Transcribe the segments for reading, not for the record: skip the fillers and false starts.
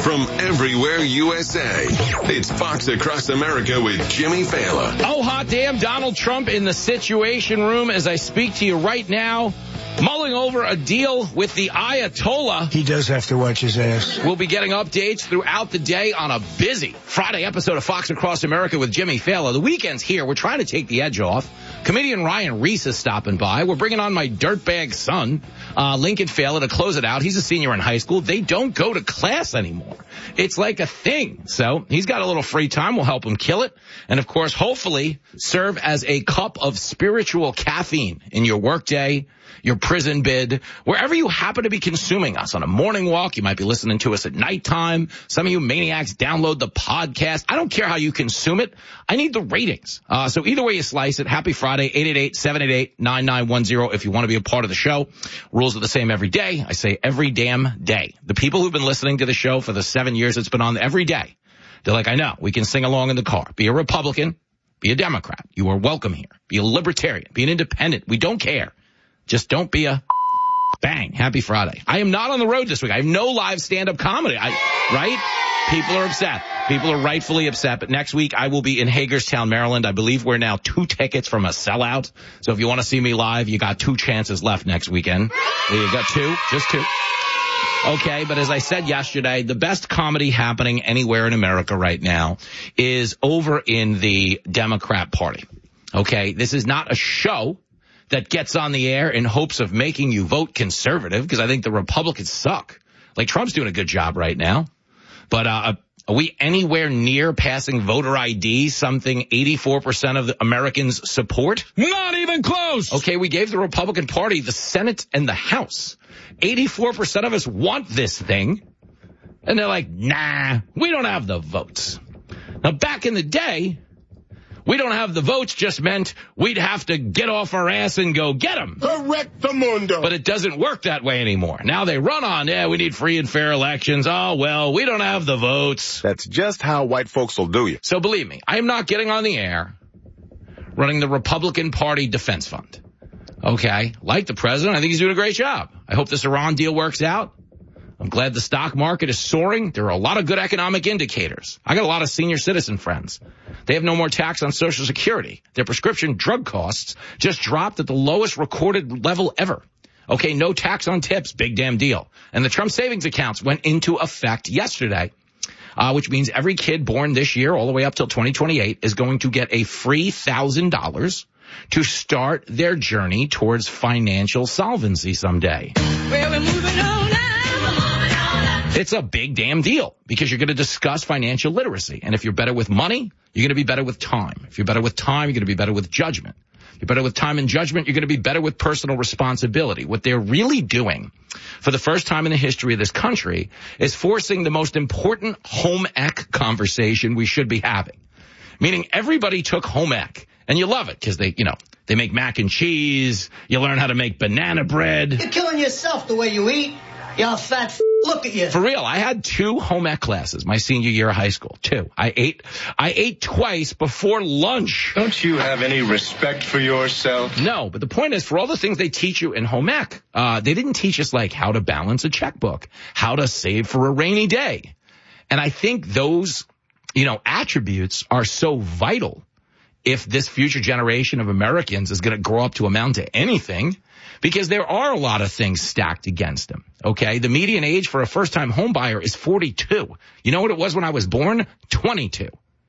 from everywhere USA. It's Fox Across America with Jimmy Fallon. Oh, hot damn, Donald Trump in the Situation Room as I speak to you right now, mulling over a deal with the Ayatollah. He does have to watch his ass. We'll be getting updates throughout the day on a busy Friday episode of Fox Across America with Jimmy Fallon. The weekend's here. We're trying to take the edge off. Comedian Ryan Reese is stopping by. We're bringing on my dirtbag son, Lincoln Fallon, to close it out. He's a senior in high school. They don't go to class anymore. It's like a thing. So he's got a little free time. We'll help him kill it. And, of course, hopefully serve as a cup of spiritual caffeine in your workday, your prison bid, wherever you happen to be consuming us. On a morning walk, you might be listening to us at nighttime. Some of you maniacs download the podcast. I don't care how you consume it. I need the ratings. So either way you slice it, happy Friday, 888-788-9910 if you want to be a part of the show. Rules are the same every day. I say every damn day. The people who've been listening to the show for the 7 years it's been on every day, they're like, I know, we can sing along in the car. Be a Republican, be a Democrat. You are welcome here. Be a libertarian, be an independent. We don't care. Just don't be a bang. Happy Friday. I am not on the road this week. I have no live stand-up comedy. Right? People are upset. People are rightfully upset. But next week, I will be in Hagerstown, Maryland. I believe we're now 2 tickets from a sellout. So if you want to see me live, you got 2 chances left next weekend. You got 2, just 2. Okay, but as I said yesterday, the best comedy happening anywhere in America right now is over in the Democrat Party. Okay, this is not a show that gets on the air in hopes of making you vote conservative, because I think the Republicans suck. Like, Trump's doing a good job right now. But are we anywhere near passing voter ID, something 84% of the Americans support? Not even close. Okay, we gave the Republican Party the Senate and the House. 84% of us want this thing. And they're like, nah, we don't have the votes. Now, back in the day, we don't have the votes just meant we'd have to get off our ass and go get them. Correctamundo. But it doesn't work that way anymore. Now they run on, we need free and fair elections. Oh, well, we don't have the votes. That's just how white folks will do you. So believe me, I am not getting on the air running the Republican Party Defense Fund. Okay? Like the president, I think he's doing a great job. I hope this Iran deal works out. I'm glad the stock market is soaring. There are a lot of good economic indicators. I got a lot of senior citizen friends. They have no more tax on Social Security. Their prescription drug costs just dropped at the lowest recorded level ever. Okay, no tax on tips, big damn deal. And the Trump savings accounts went into effect yesterday, which means every kid born this year all the way up till 2028 is going to get a free $1,000 to start their journey towards financial solvency someday. Well, we're moving on now. It's a big damn deal because you're going to discuss financial literacy. And if you're better with money, you're going to be better with time. If you're better with time, you're going to be better with judgment. If you're better with time and judgment, you're going to be better with personal responsibility. What they're really doing for the first time in the history of this country is forcing the most important home ec conversation we should be having. Meaning everybody took home ec. And you love it because they make mac and cheese. You learn how to make banana bread. You're killing yourself the way you eat. You fat look at you. For real, I had 2 home ec classes my senior year of high school. 2. I ate twice before lunch. Don't you have any respect for yourself? No, but the point is, for all the things they teach you in home ec, they didn't teach us like how to balance a checkbook, how to save for a rainy day. And I think those, attributes are so vital if this future generation of Americans is going to grow up to amount to anything, because there are a lot of things stacked against them, okay? The median age for a first-time home buyer is 42. You know what it was when I was born? 22.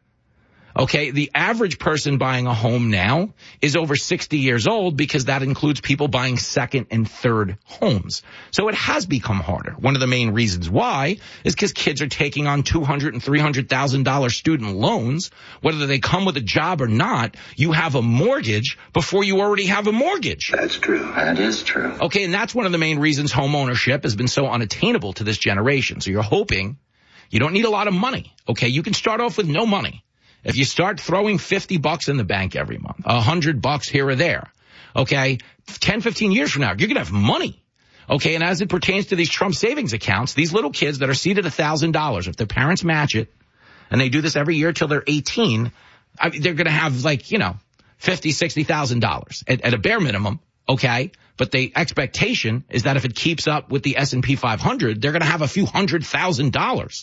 Okay, the average person buying a home now is over 60 years old because that includes people buying second and third homes. So it has become harder. One of the main reasons why is because kids are taking on $200,000 and $300,000 student loans. Whether they come with a job or not, you have a mortgage before you already have a mortgage. That's true. That is true. Okay, and that's one of the main reasons home ownership has been so unattainable to this generation. So you're hoping you don't need a lot of money. Okay, you can start off with no money. If you start throwing $50 in the bank every month, $100 here or there, okay, 10, 15 years from now, you're going to have money. Okay, and as it pertains to these Trump savings accounts, these little kids that are seated $1,000, if their parents match it, and they do this every year till they're 18, they're going to have $50,000, $60,000 at a bare minimum, okay? But the expectation is that if it keeps up with the S&P 500, they're going to have a few $100,000.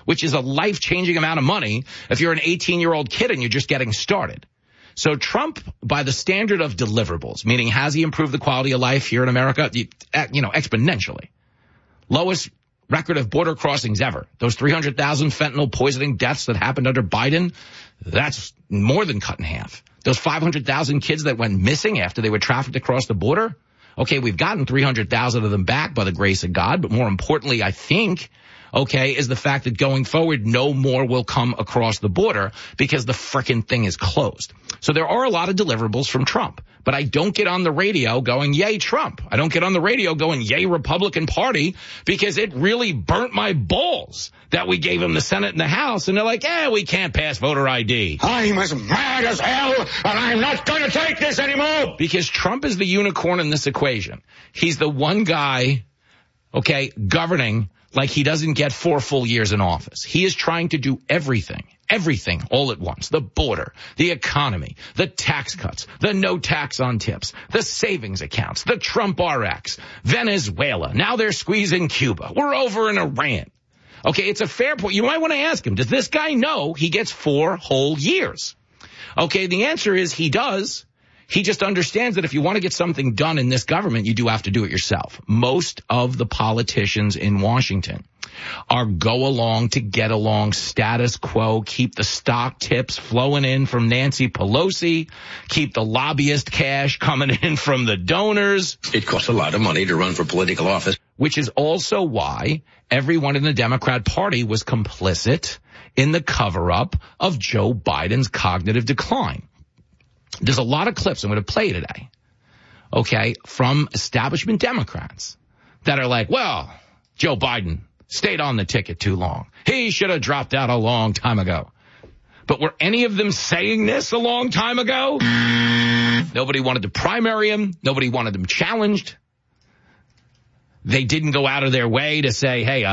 which is a life-changing amount of money if you're an 18-year-old kid and you're just getting started. So Trump, by the standard of deliverables, meaning has he improved the quality of life here in America? Exponentially. Lowest record of border crossings ever. Those 300,000 fentanyl poisoning deaths that happened under Biden, that's more than cut in half. Those 500,000 kids that went missing after they were trafficked across the border. Okay, we've gotten 300,000 of them back by the grace of God. But more importantly, I think, is the fact that going forward, no more will come across the border because the frickin' thing is closed. So there are a lot of deliverables from Trump. But I don't get on the radio going, yay, Trump. I don't get on the radio going, yay, Republican Party, because it really burnt my balls that we gave him the Senate and the House. And they're like, we can't pass voter ID. I'm as mad as hell, and I'm not going to take this anymore. Because Trump is the unicorn in this equation. He's the one guy, governing like he doesn't get 4 full years in office. He is trying to do everything all at once. The border, the economy, the tax cuts, the no tax on tips, the savings accounts, the Trump RX, Venezuela. Now they're squeezing Cuba. We're over in Iran. Okay, it's a fair point. You might want to ask him, does this guy know he gets 4 whole years? Okay, the answer is he does. He just understands that if you want to get something done in this government, you do have to do it yourself. Most of the politicians in Washington are go along to get along, status quo, keep the stock tips flowing in from Nancy Pelosi, keep the lobbyist cash coming in from the donors. It costs a lot of money to run for political office. Which is also why everyone in the Democrat Party was complicit in the cover-up of Joe Biden's cognitive decline. There's a lot of clips I'm going to play today, from establishment Democrats that are like, well, Joe Biden stayed on the ticket too long. He should have dropped out a long time ago. But were any of them saying this a long time ago? Nobody wanted to primary him. Nobody wanted him challenged. They didn't go out of their way to say, hey,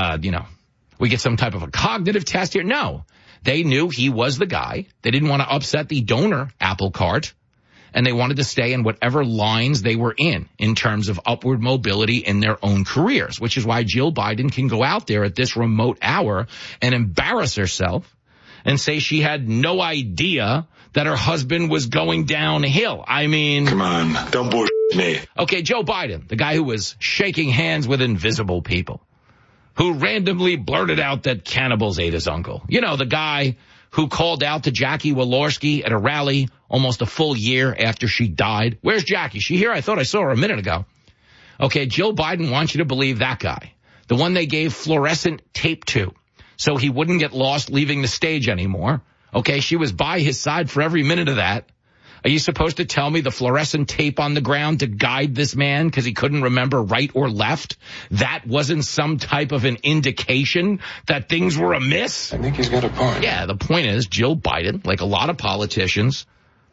we get some type of a cognitive test here. No. They knew he was the guy. They didn't want to upset the donor apple cart, and they wanted to stay in whatever lines they were in terms of upward mobility in their own careers, which is why Jill Biden can go out there at this remote hour and embarrass herself and say she had no idea that her husband was going downhill. I mean, come on, don't bullshit me. Okay, Joe Biden, the guy who was shaking hands with invisible people, who randomly blurted out that cannibals ate his uncle. The guy who called out to Jackie Walorski at a rally almost a full year after she died. Where's Jackie? She here? I thought I saw her a minute ago. Okay, Jill Biden wants you to believe that guy, the one they gave fluorescent tape to so he wouldn't get lost leaving the stage anymore. Okay, she was by his side for every minute of that. Are you supposed to tell me the fluorescent tape on the ground to guide this man because he couldn't remember right or left? That wasn't some type of an indication that things were amiss? I think he's got a point. Yeah, the point is Jill Biden, like a lot of politicians,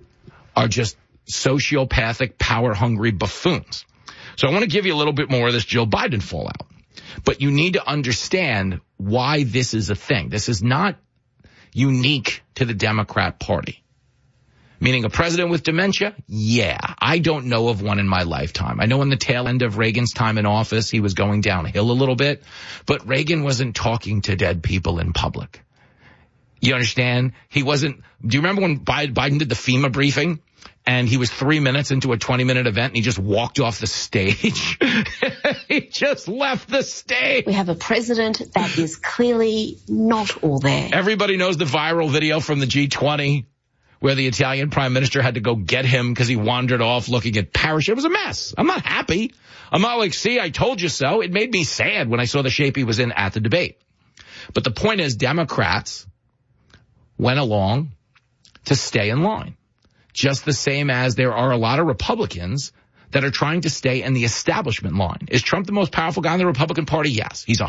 are just sociopathic, power-hungry buffoons. So I want to give you a little bit more of this Jill Biden fallout. But you need to understand why this is a thing. This is not unique to the Democrat Party. Meaning a president with dementia? Yeah, I don't know of one in my lifetime. I know in the tail end of Reagan's time in office, he was going downhill a little bit, but Reagan wasn't talking to dead people in public. You understand? He wasn't. Do you remember when Biden did the FEMA briefing and he was 3 minutes into a 20-minute event and he just walked off the stage? He just left the stage. We have a president that is clearly not all there. Everybody knows the viral video from the G20 where the Italian prime minister had to go get him because he wandered off looking at parachute. It was a mess. I'm not happy. I'm not like, see, I told you so. It made me sad when I saw the shape he was in at the debate. But the point is, Democrats went along to stay in line, just the same as there are a lot of Republicans that are trying to stay in the establishment line. Is Trump the most powerful guy in the Republican Party? Yes. He's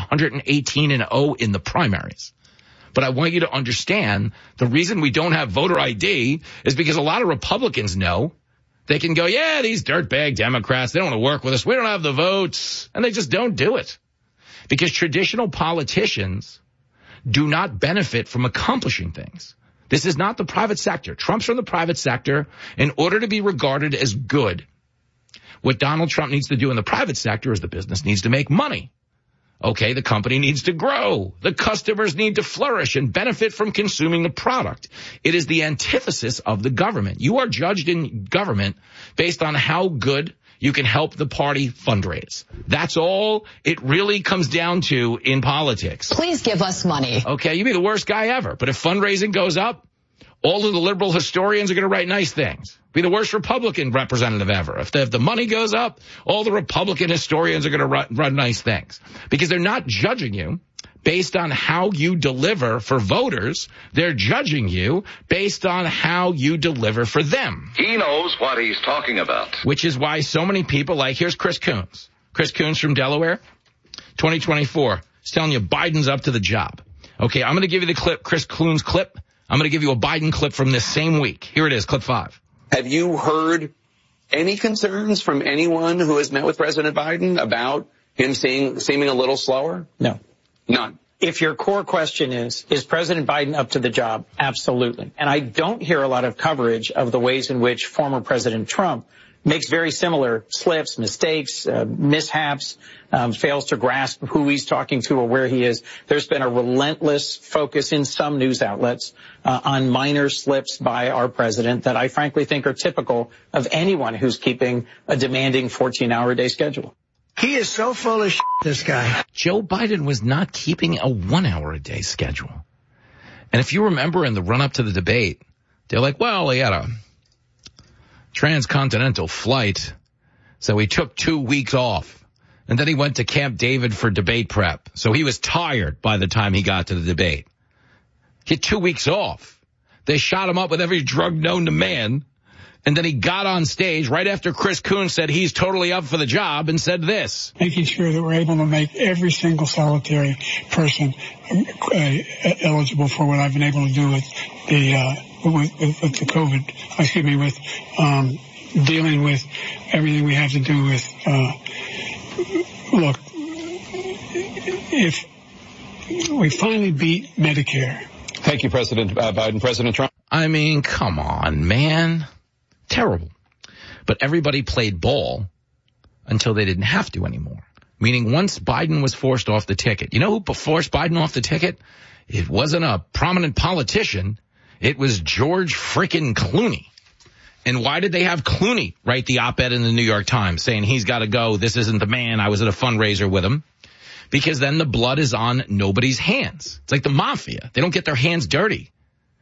118-0 in the primaries. But I want you to understand the reason we don't have voter ID is because a lot of Republicans know they can go, yeah, these dirtbag Democrats, they don't want to work with us. We don't have the votes. And they just don't do it because traditional politicians do not benefit from accomplishing things. This is not the private sector. Trump's from the private sector in order to be regarded as good. What Donald Trump needs to do in the private sector is the business needs to make money. Okay, the company needs to grow. The customers need to flourish and benefit from consuming the product. It is the antithesis of the government. You are judged in government based on how good you can help the party fundraise. That's all it really comes down to in politics. Please give us money. Okay, you'd be the worst guy ever. But if fundraising goes up, all of the liberal historians are going to write nice things. Be the worst Republican representative ever. If the money goes up, all the Republican historians are going to run nice things. Because they're not judging you based on how you deliver for voters. They're judging you based on how you deliver for them. He knows what he's talking about. Which is why so many people here's Chris Coons. Chris Coons from Delaware, 2024. He's telling you Biden's up to the job. Okay, I'm going to give you the clip, Chris Coons clip. I'm going to give you a Biden clip from this same week. Here it is, clip 5. Have you heard any concerns from anyone who has met with President Biden about him seeming a little slower? No. None. If your core question is President Biden up to the job? Absolutely. And I don't hear a lot of coverage of the ways in which former President Trump makes very similar slips, mistakes, mishaps, fails to grasp who he's talking to or where he is. There's been a relentless focus in some news outlets on minor slips by our president that I frankly think are typical of anyone who's keeping a demanding 14-hour-a-day schedule. He is so full of shit, this guy. Joe Biden was not keeping a 1-hour-a-day schedule. And if you remember in the run-up to the debate, they're like, well, he had a transcontinental flight, so he took 2 weeks off. And then he went to Camp David for debate prep. So he was tired by the time he got to the debate. He had 2 weeks off. They shot him up with every drug known to man. And then he got on stage right after Chris Coons said he's totally up for the job and said this. Making sure that we're able to make every single solitary person eligible for what I've been able to do with the COVID, with dealing with everything we have to do with, look, if we finally beat Medicare. Thank you, President Biden. President Trump. I mean, come on, man. Terrible. But everybody played ball until they didn't have to anymore. Meaning once Biden was forced off the ticket. You know who forced Biden off the ticket? It wasn't a prominent politician. It was George frickin' Clooney. And why did they have Clooney write the op-ed in the New York Times saying he's got to go, this isn't the man, I was at a fundraiser with him? Because then the blood is on nobody's hands. It's like the mafia. They don't get their hands dirty.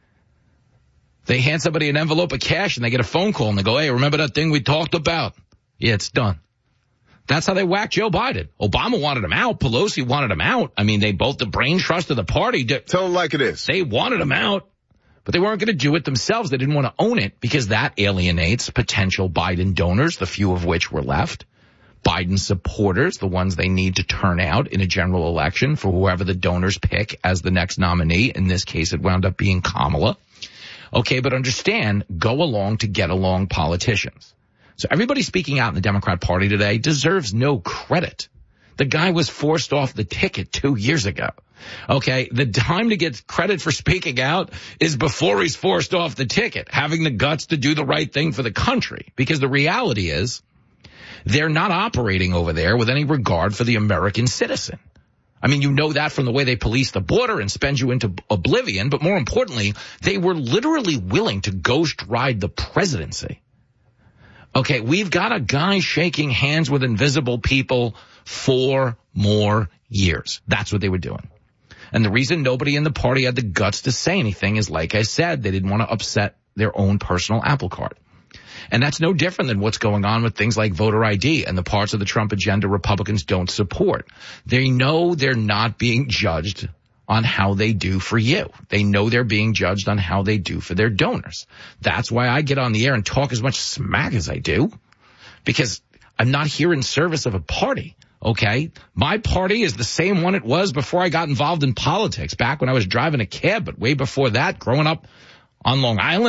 They hand somebody an envelope of cash and they get a phone call and they go, hey, remember that thing we talked about? Yeah, it's done. That's how they whacked Joe Biden. Obama wanted him out. Pelosi wanted him out. I mean, they both the brain trust of the party. Tell them like it is. They wanted him out, but they weren't going to do it themselves. They didn't want to own it because that alienates potential Biden donors, the few of which were left. Biden supporters, the ones they need to turn out in a general election for whoever the donors pick as the next nominee. In this case, it wound up being Kamala. Okay, but understand, go along to get along politicians. So everybody speaking out in the Democrat Party today deserves no credit. The guy was forced off the ticket 2 years ago. Okay, the time to get credit for speaking out is before he's forced off the ticket, having the guts to do the right thing for the country. Because the reality is, they're not operating over there with any regard for the American citizen. I mean, you know that from the way they police the border and spend you into oblivion. But more importantly, they were literally willing to ghost ride the presidency. Okay, we've got a guy shaking hands with invisible people 4 more years. That's what they were doing. And the reason nobody in the party had the guts to say anything is, like I said, they didn't want to upset their own personal apple cart. And that's no different than what's going on with things like voter ID and the parts of the Trump agenda Republicans don't support. They know they're not being judged on how they do for you. They know they're being judged on how they do for their donors. That's why I get on the air and talk as much smack as I do, because I'm not here in service of a party. Okay, my party is the same one it was before I got involved in politics, back when I was driving a cab, but way before that, growing up on Long Island.